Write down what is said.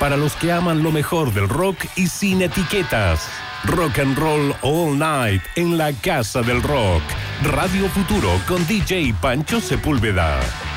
para los que aman lo mejor del rock y sin etiquetas. Rock and Roll All Night en la Casa del Rock. Radio Futuro con DJ Pancho Sepúlveda.